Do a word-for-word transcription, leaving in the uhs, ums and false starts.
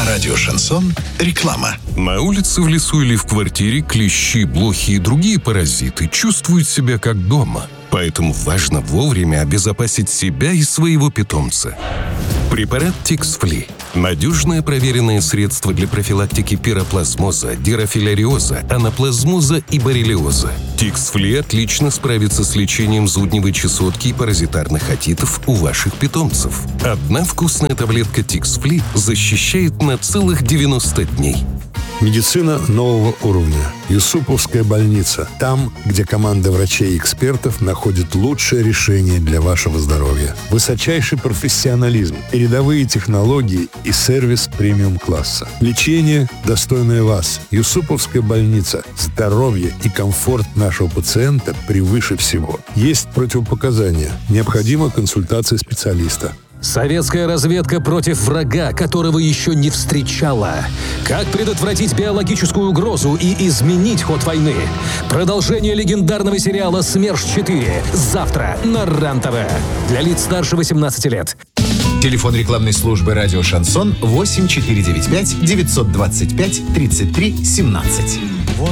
На радио «Шансон» реклама. На улице, в лесу или в квартире клещи, блохи и другие паразиты чувствуют себя как дома. Поэтому важно вовремя обезопасить себя и своего питомца. Препарат Тикс-Фли. Надежное проверенное средство для профилактики пироплазмоза, дирофиляриоза, анаплазмоза и боррелиоза. Тикс-Фли отлично справится с лечением зудневой чесотки и паразитарных отитов у ваших питомцев. Одна вкусная таблетка Тикс-Фли защищает на целых девяносто дней. Медицина нового уровня. Юсуповская больница. Там, где команда врачей и экспертов находит лучшее решение для вашего здоровья. Высочайший профессионализм, передовые технологии и сервис премиум-класса. Лечение, достойное вас. Юсуповская больница. Здоровье и комфорт нашего пациента превыше всего. Есть противопоказания. Необходима консультация специалиста. Советская разведка против врага, которого еще не встречала. Как предотвратить биологическую угрозу и изменить ход войны? Продолжение легендарного сериала «СМЕРШ-четыре» завтра на РЕН-ТВ. Для лиц старше восемнадцати лет. Телефон рекламной службы «Радио Шансон» восемь четыре девять пять девятьсот двадцать пять тридцать три семнадцать.